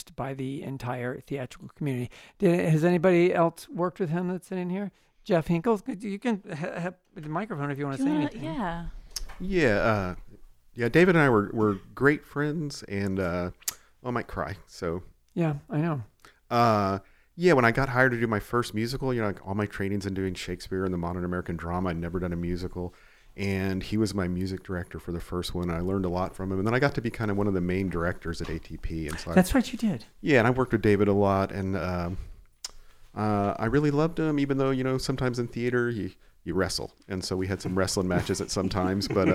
discussed by the entire theatrical community. Has anybody else worked with him that's in here? Jeff Hinkle, you can have the microphone if you want to say anything. Yeah. Yeah. David and I were great friends, and I might cry. So yeah, I know. When I got hired to do my first musical, like all my trainings in doing Shakespeare and the modern American drama, I'd never done a musical. And he was my music director for the first one. And I learned a lot from him. And then I got to be kind of one of the main directors at ATP. And so That's right, you did. Yeah, and I worked with David a lot. And I really loved him, even though, sometimes in theater you wrestle. And so we had some wrestling matches at some times. But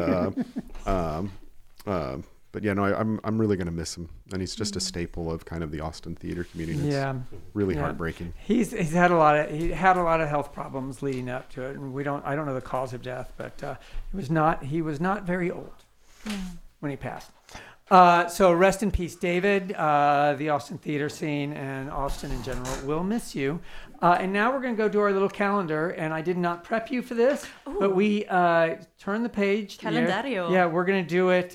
I'm really going to miss him. And he's just a staple of kind of the Austin theater community. It's really heartbreaking. He had a lot of health problems leading up to it, and I don't know the cause of death, but he was not very old when he passed. So rest in peace, David. The Austin theater scene and Austin in general will miss you. And now we're going to go to our little calendar, and I did not prep you for this, but we turn the page. Calendario. Yeah, we're going to do it.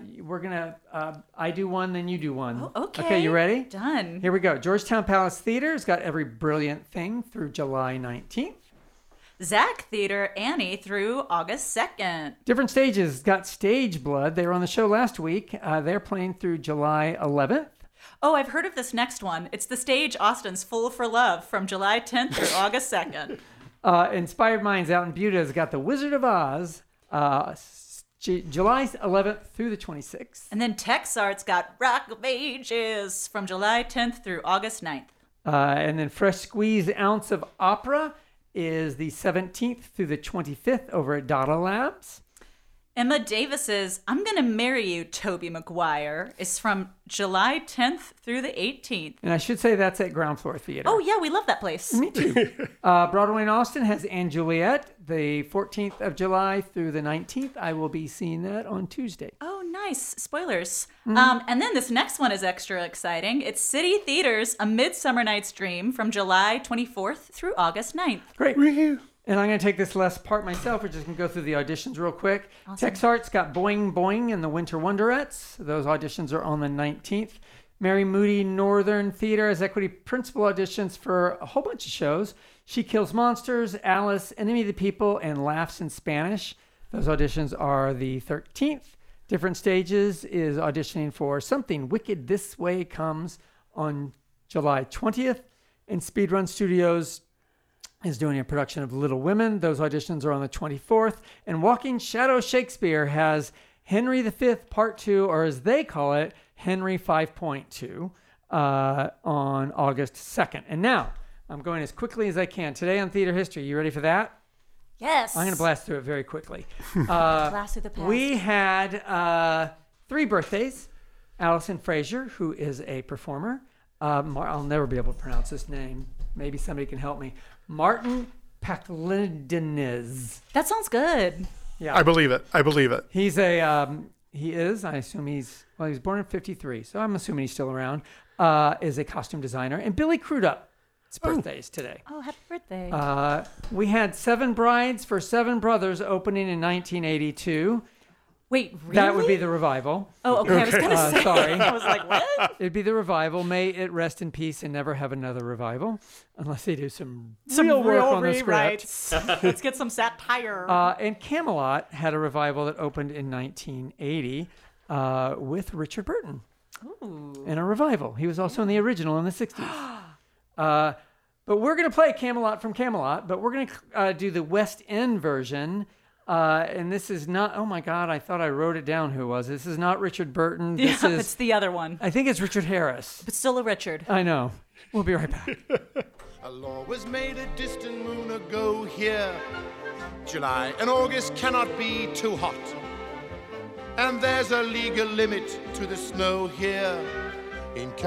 I do one, then you do one. Oh, okay. Okay, you ready? Done. Here we go. Georgetown Palace Theater has got Every Brilliant Thing through July 19th. Zach Theater, Annie through August 2nd. Different Stages got Stage Blood. They were on the show last week. They're playing through July 11th. Oh, I've heard of this next one. It's the stage Austin's Fool for Love from July 10th through August 2nd. Inspired Minds out in Buda has got The Wizard of Oz, July 11th through the 26th. And then Tex Arts got Rock of Ages from July 10th through August 9th. And then Fresh Squeeze Ounce of Opera is the 17th through the 25th over at Dada Labs. Emma Davis's I'm Gonna Marry You, Tobey Maguire is from July 10th through the 18th. And I should say that's at Ground Floor Theater. Oh, yeah, we love that place. Me too. Broadway in Austin has Anne Juliet, the 14th of July through the 19th. I will be seeing that on Tuesday. Oh, nice. Spoilers. And then this next one is extra exciting. It's City Theater's A Midsummer Night's Dream from July 24th through August 9th. Great. Woo-hoo. And I'm going to take this last part myself. We're just going to go through the auditions real quick. Awesome. Tex Arts got Boing Boing and the Winter Wonderettes. Those auditions are on the 19th. Mary Moody Northern Theater has equity principal auditions for a whole bunch of shows. She Kills Monsters, Alice, Enemy of the People, and Laughs in Spanish. Those auditions are the 13th. Different Stages is auditioning for Something Wicked This Way Comes on July 20th. And Speedrun Studios is doing a production of Little Women. Those auditions are on the 24th. And Walking Shadow Shakespeare has Henry V Part 2, or as they call it, Henry 5.2, on August 2nd. And now, I'm going as quickly as I can. Today on Theater History, you ready for that? Yes. I'm going to blast through it very quickly. Blast through the past. We had 3 birthdays. Allison Frazier, who is a performer. I'll never be able to pronounce this name. Maybe somebody can help me. Martin Pakledinez. That sounds good. Yeah, I believe it. He's I assume he was born in 1953, so I'm assuming he's still around, is a costume designer. And Billy Crudup's birthday's today. Oh, happy birthday. We had 7 Brides for 7 Brothers opening in 1982. Wait, really? That would be the revival. Oh, okay. I was going to say. Sorry. I was like, what? It'd be the revival. May it rest in peace and never have another revival, unless they do some real work on the script. Let's get some satire. And Camelot had a revival that opened in 1980 with Richard Burton. Ooh. In a revival. He was also in the original in the 60s. But we're going to play Camelot from Camelot, but we're going to do the West End version. And this is not, oh my God, I thought I wrote it down. Who was it? This is not Richard Burton. This is, it's the other one. I think it's Richard Harris. But still a Richard. I know. We'll be right back. A law was made a distant moon ago here. July and August cannot be too hot. And there's a legal limit to the snow here in California.